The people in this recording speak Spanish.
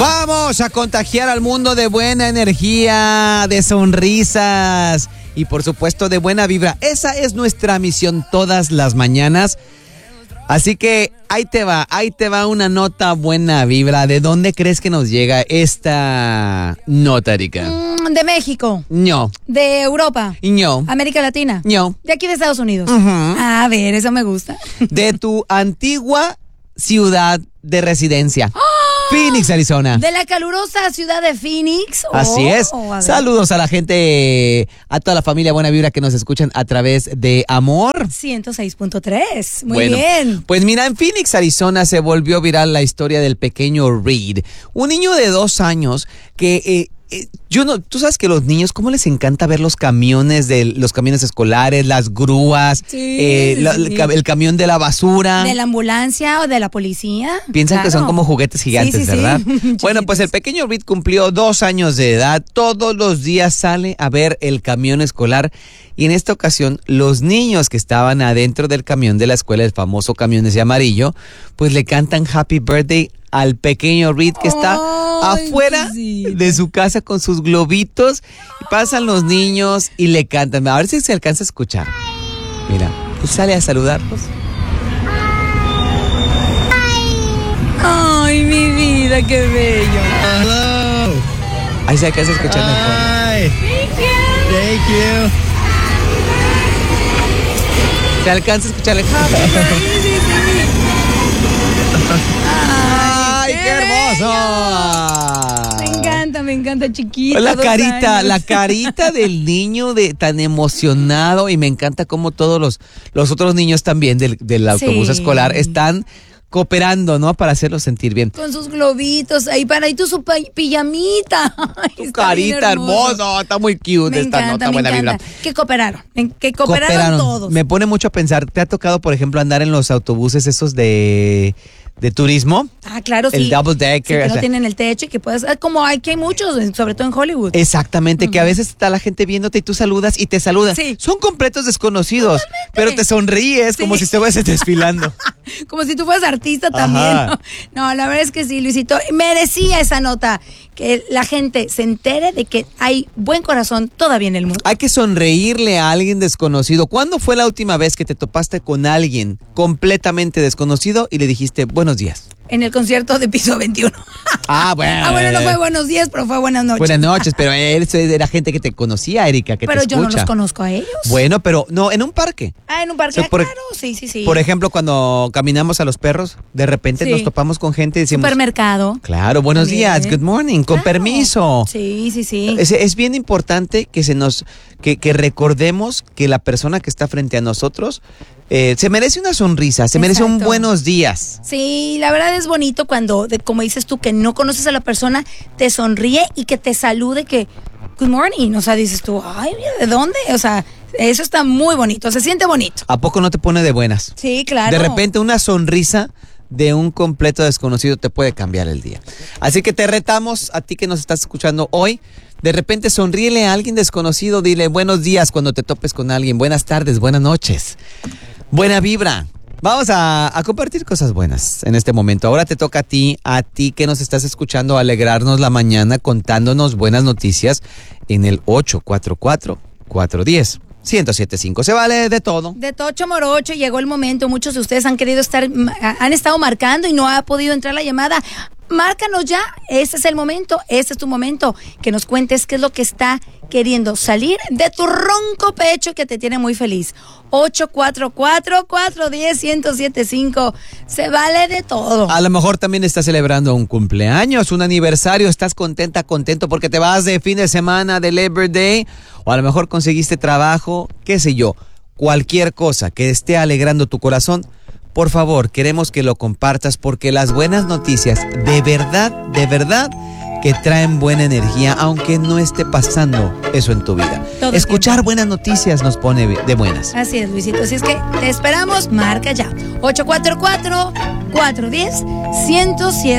Vamos a contagiar al mundo de buena energía, de sonrisas y por supuesto de buena vibra. Esa es nuestra misión todas las mañanas. Así que ahí te va una nota buena vibra. ¿De dónde crees que nos llega esta nota, Erika? De México. No. De Europa. No. América Latina. No. De aquí de Estados Unidos. Uh-huh. A ver, eso me gusta. De tu antigua ciudad de residencia. Phoenix, Arizona. De la calurosa ciudad de Phoenix. Así es. Saludos a la gente, a toda la familia Buena Vibra que nos escuchan a través de Amor 106.3. Muy bien. Pues mira, en Phoenix, Arizona se volvió viral la historia del pequeño Reed, un niño de 2 años que tú sabes que los niños, ¿cómo les encanta ver los camiones escolares, las grúas, el camión de la basura? De la ambulancia o de la policía. Piensan que son como juguetes gigantes, ¿verdad? Bueno, pues el pequeño Reed cumplió 2 años de edad. Todos los días sale a ver el camión escolar. Y en esta ocasión, los niños que estaban adentro del camión de la escuela, el famoso camión ese amarillo, pues le cantan Happy Birthday al pequeño Reed que está afuera de su casa con sus globitos. Y pasan los niños y le cantan. A ver si se alcanza a escuchar. Mira, pues sale a saludarlos. Ay, mi vida, qué bello. Hello. Ahí se alcanza a escuchar mejor. Thank you. Se alcanza a escucharle. ¡Ay, qué hermoso! Me encanta, chiquito. La carita del niño tan emocionado, y me encanta cómo todos los otros niños también del autobús escolar están cooperando, ¿no? Para hacerlos sentir bien. Con sus globitos, ahí su pijamita. Ay, tu carita hermoso, está muy cute esta nota, buena vibra. Que cooperaron todos. Me pone mucho a pensar, ¿te ha tocado, por ejemplo, andar en los autobuses esos de turismo? Ah, claro, sí. El double decker. Sí, que no tienen el techo y que puedes, como hay muchos, sobre todo en Hollywood. Exactamente, que a veces está la gente viéndote y tú saludas y te saludan. Sí. Son completos desconocidos, pero te sonríes como si estuvieses desfilando. Como si tú fueras artista también, ¿no? No, la verdad es que sí, Luisito, merecía esa nota, que la gente se entere de que hay buen corazón todavía en el mundo. Hay que sonreírle a alguien desconocido. ¿Cuándo fue la última vez que te topaste con alguien completamente desconocido y le dijiste buenos días? En el concierto de Piso 21. Bueno. Bueno, no fue buenos días, pero fue buenas noches. Buenas noches, pero eso era gente que te conocía, Erika, que pero te escucha. Pero yo no los conozco a ellos. Bueno, pero no, en un parque. En un parque, claro, sí. Por ejemplo, cuando caminamos a los perros, de repente nos topamos con gente y decimos... Supermercado. Claro, buenos días, good morning, con permiso. Sí. Es bien importante que recordemos que la persona que está frente a nosotros se merece una sonrisa, se merece un buenos días. Sí, la verdad es bonito cuando, como dices tú, que no conoces a la persona, te sonríe y que te salude, que good morning, o sea, dices tú, ay, mira, ¿de dónde? O sea, eso está muy bonito, se siente bonito. ¿A poco no te pone de buenas? Sí, claro. De repente una sonrisa de un completo desconocido te puede cambiar el día. Así que te retamos a ti que nos estás escuchando hoy. De repente sonríele a alguien desconocido, dile buenos días cuando te topes con alguien, buenas tardes, buenas noches. Buena vibra. Vamos a compartir cosas buenas en este momento. Ahora te toca a ti que nos estás escuchando, alegrarnos la mañana contándonos buenas noticias en el 844-410-1075. Se vale de todo. De tocho morocho, llegó el momento. Muchos de ustedes han estado marcando y no ha podido entrar la llamada. Márcanos ya, este es el momento, este es tu momento, que nos cuentes qué es lo que está queriendo salir de tu ronco pecho que te tiene muy feliz. 844-410-1075, se vale de todo. A lo mejor también estás celebrando un cumpleaños, un aniversario, estás contento porque te vas de fin de semana, de Labor Day, o a lo mejor conseguiste trabajo, qué sé yo, cualquier cosa que esté alegrando tu corazón. Por favor, queremos que lo compartas porque las buenas noticias de verdad, que traen buena energía, aunque no esté pasando eso en tu vida. Escuchar buenas noticias nos pone de buenas. Así es, Luisito. Así es que te esperamos, marca ya. 844-410-1075.